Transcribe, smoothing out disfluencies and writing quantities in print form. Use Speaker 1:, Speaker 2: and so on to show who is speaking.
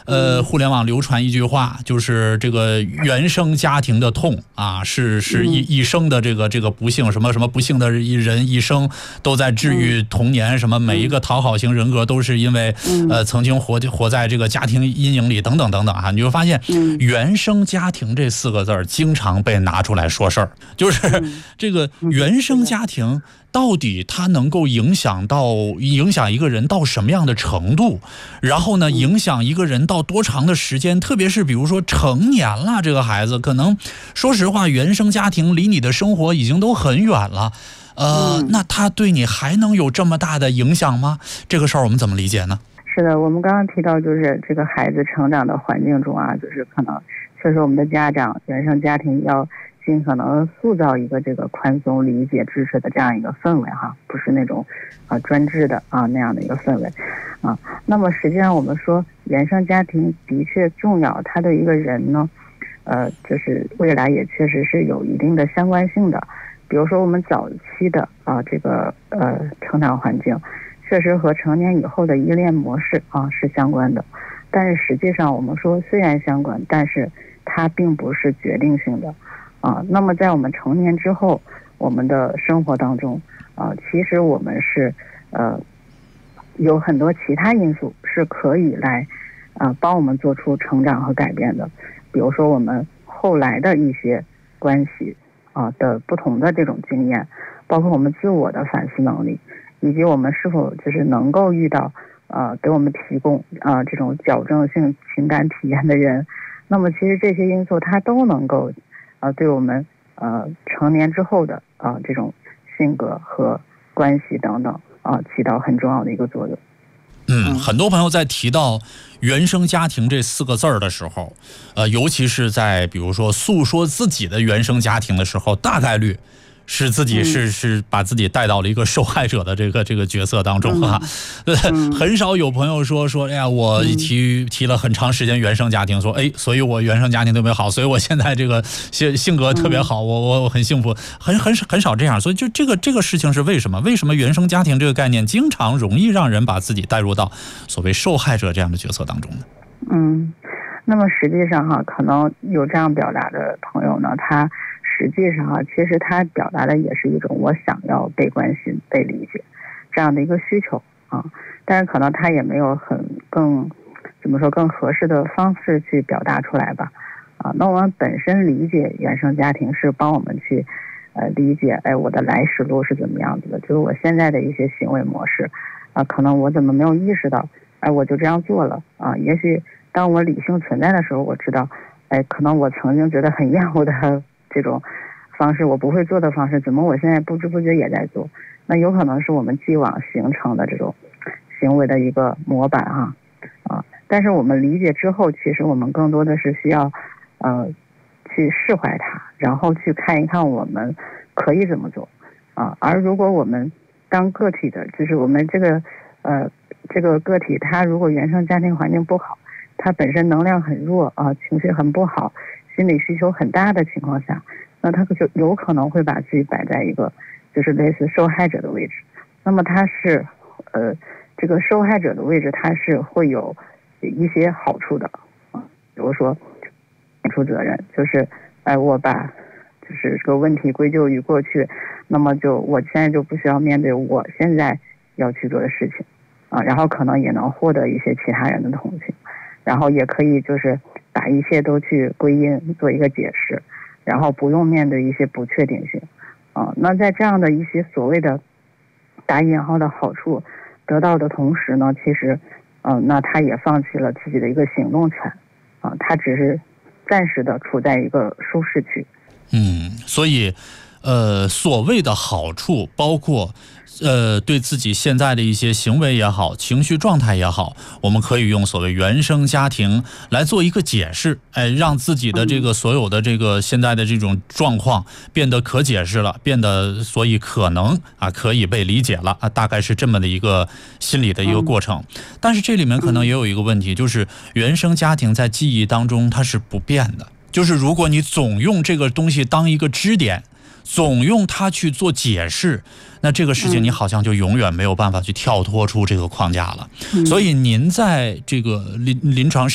Speaker 1: 互联网流传一句话，就是这个原生家庭的痛啊，是一生的这个不幸，什么不幸的人一生都在治愈童年，什么每一个讨好型人格都是因为曾经活在这个家庭阴影里等等等等啊，你会发现原生家庭这4个字经常被拿出来说事儿，就是这个原生家庭到底它能够影响一个人到什么样的程度，然后呢影响一个人到多长的时间，特别是比如说成年了，这个孩子可能说实话原生家庭离你的生活已经都很远了，那他对你还能有这么大的影响吗？这个事儿我们怎么理解呢？
Speaker 2: 是的，我们刚刚提到就是这个孩子成长的环境中啊，就是可能确实我们的家长原生家庭要尽可能塑造一个这个宽松理解支持的这样一个氛围哈，不是那种专制的那样的一个氛围啊。那么实际上我们说原生家庭的确重要，它对一个人呢就是未来也确实是有一定的相关性的。比如说我们早期的这个成长环境确实和成年以后的依恋模式是相关的，但是实际上我们说虽然相关，但是它并不是决定性的那么在我们成年之后，我们的生活当中其实我们是有很多其他因素是可以来帮我们做出成长和改变的。比如说我们后来的一些关系的不同的这种经验，包括我们自我的反思能力，以及我们是否就是能够遇到给我们提供这种矫正性情感体验的人，那么其实这些因素它都能够对我们成年之后的这种性格和关系等等起到很重要的一个作用。
Speaker 1: 很多朋友在提到原生家庭这4个字的时候，尤其是在比如说诉说自己的原生家庭的时候，大概率是自己是把自己带到了一个受害者的这个角色当中很少有朋友说哎呀，我提了很长时间原生家庭，说所以我原生家庭特别好，所以我现在这个性格特别好，我很幸福，很少这样。所以就这个事情是为什么原生家庭这个概念经常容易让人把自己带入到所谓受害者这样的角色当中呢？
Speaker 2: 那么实际上可能有这样表达的朋友呢，他实际上其实他表达的也是一种我想要被关心、被理解这样的一个需求但是可能他也没有更合适的方式去表达出来吧那我们本身理解原生家庭是帮我们去理解我的来时路是怎么样子的，就是我现在的一些行为模式可能我怎么没有意识到我就这样做了也许当我理性存在的时候，我知道可能我曾经觉得很厌恶的这种方式，我不会做的方式，怎么我现在不知不觉也在做？那有可能是我们既往形成的这种行为的一个模板但是我们理解之后，其实我们更多的是需要去释怀它，然后去看一看我们可以怎么做而如果我们当个体的，就是我们这个个体，他如果原生家庭环境不好，他本身能量很弱情绪很不好，心理需求很大的情况下，那他就有可能会把自己摆在一个就是类似受害者的位置。那么他是这个受害者的位置，他是会有一些好处的比如说免除责任，就是我把就是这个问题归咎于过去，那么我现在就不需要面对我现在要去做的事情然后可能也能获得一些其他人的同情，然后也可以就是把一切都去归因做一个解释，然后不用面对一些不确定性那在这样的一些所谓的打引号的好处得到的同时呢，其实那他也放弃了自己的一个行动权他只是暂时的处在一个舒适区。
Speaker 1: 所以所谓的好处包括对自己现在的一些行为也好，情绪状态也好，我们可以用所谓原生家庭来做一个解释，让自己的这个所有的这个现在的这种状况变得可解释了，变得所以可能可以被理解了大概是这么的一个心理的一个过程。但是这里面可能也有一个问题，就是原生家庭在记忆当中它是不变的，就是如果你总用这个东西当一个支点，总用它去做解释，那这个事情你好像就永远没有办法去跳脱出这个框架了。所以您在这个临床